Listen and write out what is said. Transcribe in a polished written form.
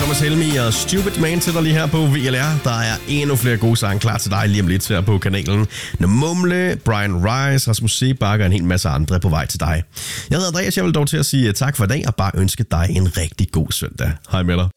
Thomas Helmig og Stupid Man til dig lige her på VLR. Der er endnu flere gode sange klar til dig lige om lidt her på kanalen. Mumle, Brian Rice, Rasmus Sebakker og en hel masse andre på vej til dig. Jeg hedder Andreas, jeg vil dog til at sige tak for i dag og bare ønske dig en rigtig god søndag. Hej med dig.